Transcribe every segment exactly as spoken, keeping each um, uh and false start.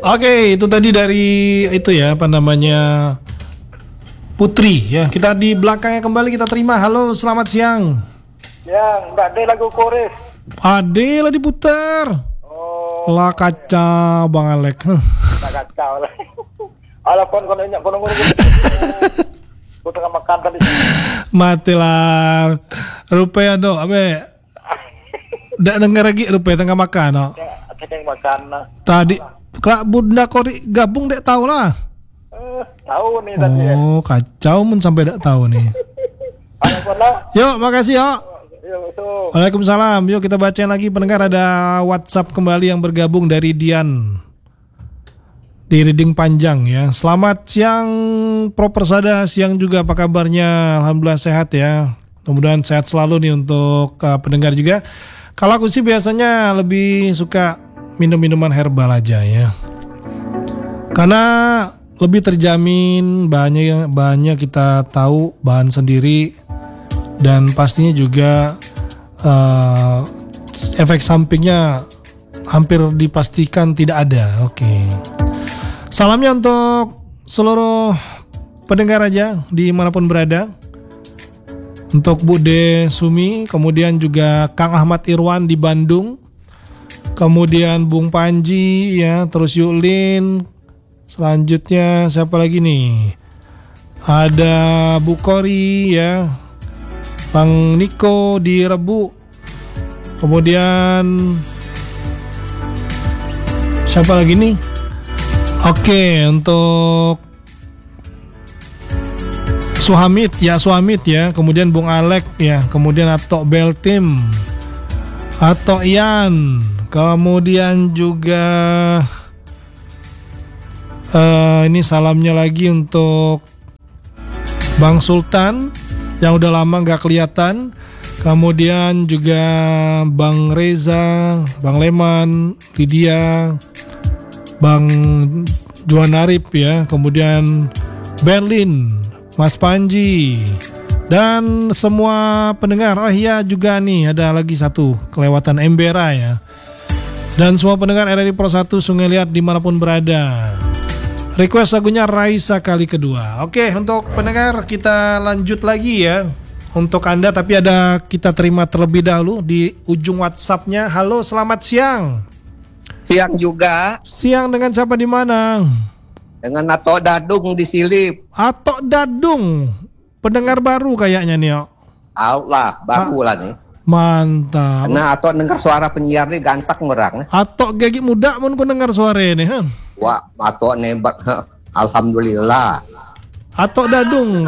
Oke, itu tadi dari itu ya apa namanya Putri ya. Kita di belakangnya kembali kita terima. Halo, selamat siang. Yang Mbak De lagu Koris. Ade lah diputar. Oh. Lah kacau Bang Alek. Lah kacau lah. Ala pon kono nyak kono kono. Ku tengah makan tadi. Matilah. Rupanya do abe. Dak dengar lagi rupanya tengah makan no. Cekeng makan. Tadi Kak Bunda Kori gabung dek tahu lah. Eh, tahu nih tadi. Oh, kacau men sampai dak tahu nih. Ala pon lah. Yuk, makasih yuk. Yuk, so. Waalaikumsalam. Yuk kita bacain lagi pendengar, ada WhatsApp kembali yang bergabung dari Dian di Reading Panjang ya. Selamat siang Pro Persada, siang juga apa kabarnya? Alhamdulillah sehat ya. Mudah-mudahan sehat selalu nih untuk uh, pendengar juga. Kalau aku sih biasanya lebih suka minum-minuman herbal aja ya. Karena lebih terjamin bahannya bahannya kita tahu, bahan sendiri. Dan pastinya juga uh, efek sampingnya hampir dipastikan tidak ada. Oke. Okay. Salamnya untuk seluruh pendengar aja dimanapun berada. Untuk Bude Sumi, kemudian juga Kang Ahmad Irwan di Bandung, kemudian Bung Panji ya, terus Yulin. Selanjutnya siapa lagi nih? Ada Bu Kori ya. Bang Niko di Rebu. Kemudian siapa lagi nih? Oke, untuk Suhamid ya, Suhamid ya. Kemudian Bung Alek ya. Kemudian Atok Beltim, Atok Ian. Kemudian juga uh, ini salamnya lagi untuk Bang Sultan yang udah lama gak kelihatan. Kemudian juga Bang Reza, Bang Leman, Lydia, Bang Juan Arif ya. Kemudian Berlin, Mas Panji, dan semua pendengar. Oh iya juga nih ada lagi satu kelewatan, Embera ya. Dan semua pendengar R R I Pro satu Sungai Liat dimanapun berada. Request lagunya Raisa kali kedua. Oke, untuk pendengar kita lanjut lagi ya. Untuk Anda, tapi ada kita terima terlebih dahulu di ujung WhatsApp-nya. Halo, selamat siang. Siang juga. Siang dengan siapa di mana? Dengan Atok Dadung di Silip. Atok Dadung. Pendengar baru kayaknya nih, yo. Allah, baru lah nih. Mantap. Nah, Atok dengar suara penyiar nih gantak merang. Atok gigi muda pun ku dengar suara ini, ha. Wah, Atok nebak. Alhamdulillah. Atok Dadung.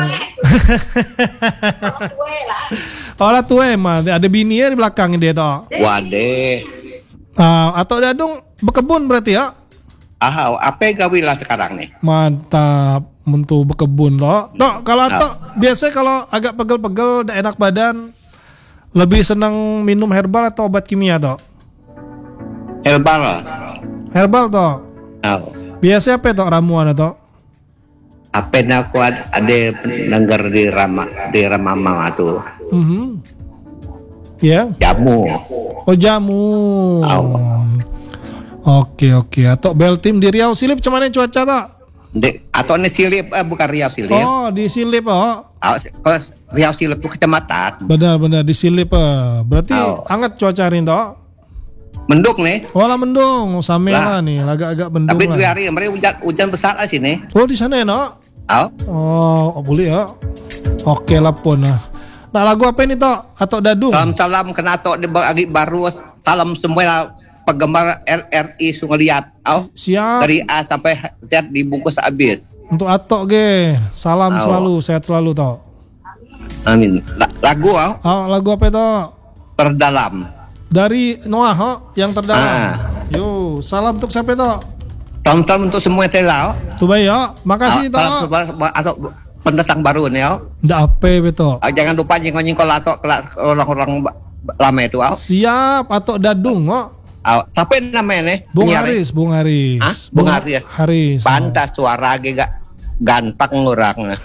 Olah tuwe mah, ada bininya di belakang dia toh. Waduh. Nah, Atok Dadung berkebun berarti ya? Ah, apa gawe lah sekarang nih? Mantap, mentu berkebun toh. Toh, kalau Atok biasanya kalau agak pegel-pegel, tidak enak badan, lebih senang minum herbal atau obat kimia toh? Herbal. Herbal toh. Oh. Biasanya apa toh ramuan atau? Apa yang aku ada, ada dengar di Rama di Ramama tuh. Mm-hmm. Ya. Jamu. Oh jamu. Oh. Oke oke. Atau Beltim di Riau Silip cuman cuaca toh? Dek, atau ini Silip eh, bukan Riau Silip. Oh di Silip oh. Oh, Riau Silip itu kecamatan. Benar-benar di Silip eh. Berarti oh. Hangat cuaca hari ini toh? Mendung nih. Walah mendung, sama lah nih, agak-agak mendung. Tapi dua lah. hari mereka hujan hujan besar lah sini. Oh di sana ya no? Oh. Oh, oh boleh ya. Oke lah pun nah. Nah lagu apa ini toh? Atau Dadung? Salam salam kena Atok di bagi baru. Salam semua penggemar R R I Sungai Liat. Oh. Siap. Dari A sampai Z dibungkus habis. Untuk Atok ge, salam oh. Selalu, sehat selalu toh. Amin. Lagu oh. Oh lagu apa itu? Terdalam. Dari Noah oh, yang terdalam. Ah. Yo, salam untuk siapa itu? Salam untuk semua telau. Tuh baik ya, makasih toh. Atau pendatang baru nih oh. Ndak apa beto. Jangan lupa nyengol-nyengol Atok orang-orang lama itu oh. Siap, Atok Dadung oh. Oh, siapa namanya nih? Bung Haris, Bung Haris. Hah? Bung, Bung Haris. Haris. Pantas suara gak ganteng orang.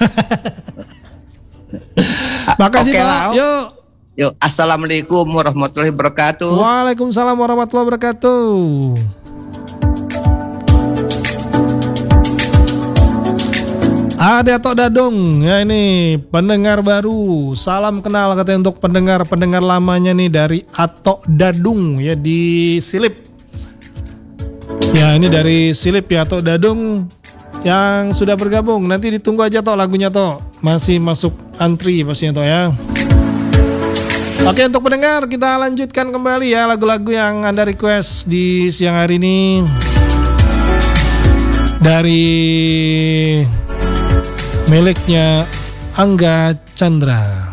Makasih okay, toh. Yuk. Yuk, assalamualaikum warahmatullahi wabarakatuh. Waalaikumsalam warahmatullahi wabarakatuh. Ada Tok Dadung ya, ini pendengar baru. Salam kenal katanya untuk pendengar-pendengar lamanya nih dari Atok Dadung ya di Silip. Ya ini dari Silip ya Atok Dadung yang sudah bergabung. Nanti ditunggu aja Tok lagunya Tok. Masih masuk antri pastinya Tok ya. Oke, untuk pendengar kita lanjutkan kembali ya lagu-lagu yang Anda request di siang hari ini. Dari miliknya Angga Chandra.